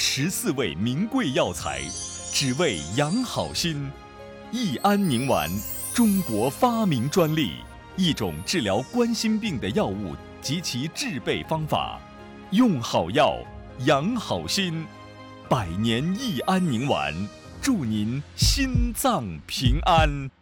14味名贵药材，只为养好心。益安宁丸，中国发明专利，一种治疗冠心病的药物及其制备方法。用好药，养好心。百年益安宁丸，祝您心脏平安。